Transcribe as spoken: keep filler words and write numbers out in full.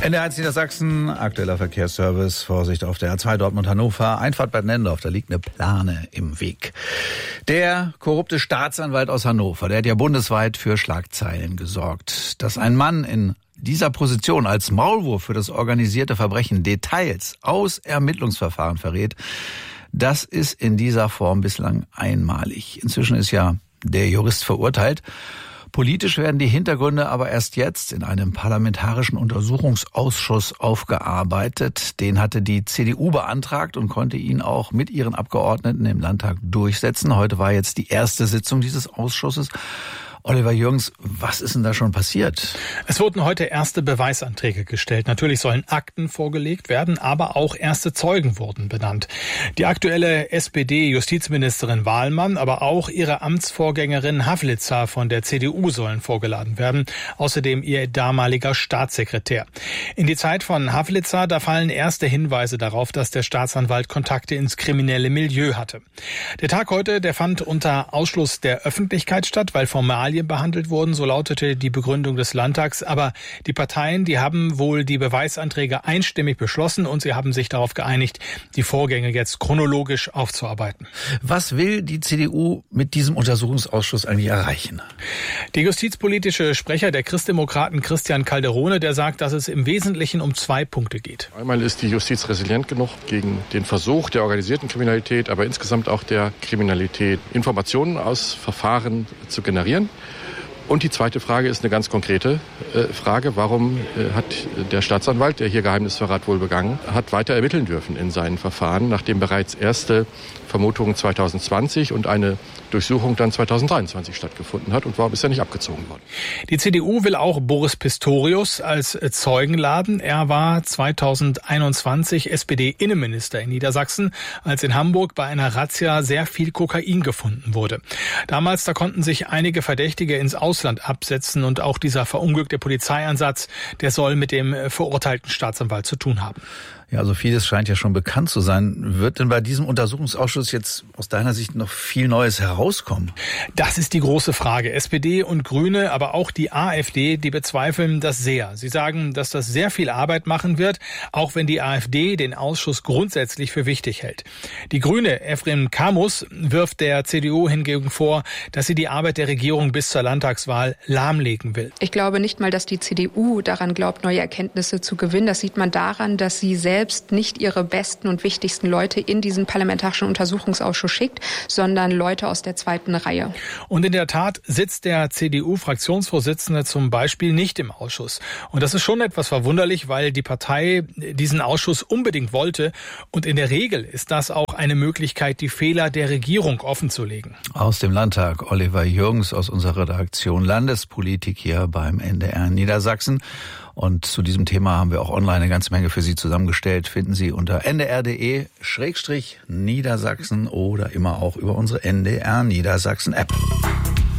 N D R eins Niedersachsen, aktueller Verkehrsservice, Vorsicht auf der A zwei Dortmund-Hannover, Einfahrt Bad Nendorf, da liegt eine Plane im Weg. Der korrupte Staatsanwalt aus Hannover, der hat ja bundesweit für Schlagzeilen gesorgt. Dass ein Mann in dieser Position als Maulwurf für das organisierte Verbrechen Details aus Ermittlungsverfahren verrät, das ist in dieser Form bislang einmalig. Inzwischen ist ja der Jurist verurteilt. Politisch werden die Hintergründe aber erst jetzt in einem parlamentarischen Untersuchungsausschuss aufgearbeitet. Den hatte die C D U beantragt und konnte ihn auch mit ihren Abgeordneten im Landtag durchsetzen. Heute war jetzt die erste Sitzung dieses Ausschusses. Oliver Jürgens, was ist denn da schon passiert? Es wurden heute erste Beweisanträge gestellt. Natürlich sollen Akten vorgelegt werden, aber auch erste Zeugen wurden benannt. Die aktuelle S P D-Justizministerin Wahlmann, aber auch ihre Amtsvorgängerin Havlitzer von der C D U sollen vorgeladen werden. Außerdem ihr damaliger Staatssekretär. In die Zeit von Havlitzer, da fallen erste Hinweise darauf, dass der Staatsanwalt Kontakte ins kriminelle Milieu hatte. Der Tag heute, der fand unter Ausschluss der Öffentlichkeit statt, weil formal behandelt wurden, so lautete die Begründung des Landtags. Aber die Parteien, die haben wohl die Beweisanträge einstimmig beschlossen und sie haben sich darauf geeinigt, die Vorgänge jetzt chronologisch aufzuarbeiten. Was will die C D U mit diesem Untersuchungsausschuss eigentlich erreichen? Der justizpolitische Sprecher der Christdemokraten Christian Calderone, der sagt, dass es im Wesentlichen um zwei Punkte geht. Einmal ist die Justiz resilient genug gegen den Versuch der organisierten Kriminalität, aber insgesamt auch der Kriminalität, Informationen aus Verfahren zu generieren. Und die zweite Frage ist eine ganz konkrete äh, Frage. Warum äh, hat der Staatsanwalt, der hier Geheimnisverrat wohl begangen hat, weiter ermitteln dürfen in seinen Verfahren, nachdem bereits erste Vermutungen zwanzig zwanzig und eine Durchsuchung dann zwanzig dreiundzwanzig stattgefunden hat? Und warum ist er nicht abgezogen worden? Die C D U will auch Boris Pistorius als Zeugen laden. Er war zwanzig einundzwanzig S P D-Innenminister in Niedersachsen, als in Hamburg bei einer Razzia sehr viel Kokain gefunden wurde. Damals, da konnten sich einige Verdächtige ins Ausland absetzen und auch dieser verunglückte Polizeieinsatz, der soll mit dem verurteilten Staatsanwalt zu tun haben. Ja, also vieles scheint ja schon bekannt zu sein. Wird denn bei diesem Untersuchungsausschuss jetzt aus deiner Sicht noch viel Neues herauskommen? Das ist die große Frage. S P D und Grüne, aber auch die AfD, die bezweifeln das sehr. Sie sagen, dass das sehr viel Arbeit machen wird, auch wenn die AfD den Ausschuss grundsätzlich für wichtig hält. Die Grüne, Efrem Kamus, wirft der C D U hingegen vor, dass sie die Arbeit der Regierung bis zur Landtagswahl lahmlegen will. Ich glaube nicht mal, dass die C D U daran glaubt, neue Erkenntnisse zu gewinnen. Das sieht man daran, dass sie selbst selbst nicht ihre besten und wichtigsten Leute in diesen parlamentarischen Untersuchungsausschuss schickt, sondern Leute aus der zweiten Reihe. Und in der Tat sitzt der C D U-Fraktionsvorsitzende zum Beispiel nicht im Ausschuss. Und das ist schon etwas verwunderlich, weil die Partei diesen Ausschuss unbedingt wollte. Und in der Regel ist das auch eine Möglichkeit, die Fehler der Regierung offenzulegen. Aus dem Landtag Oliver Jürgens aus unserer Redaktion Landespolitik hier beim N D R Niedersachsen. Und zu diesem Thema haben wir auch online eine ganze Menge für Sie zusammengestellt. Finden Sie unter n d r punkt d e Schrägstrich Niedersachsen oder immer auch über unsere N D R Niedersachsen App.